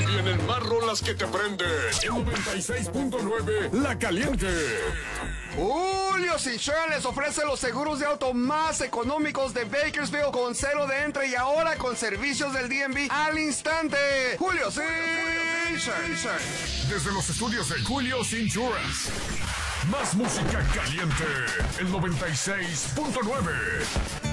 vienen más rolas que te prenden. En 96.9, La Caliente. Julio Insurance les ofrece los seguros de auto más económicos de Bakersfield con cero de entre y ahora con servicios del DMV al instante. Julio Insurance. Desde los estudios de Julio's Insurance. Más música caliente. El 96.9.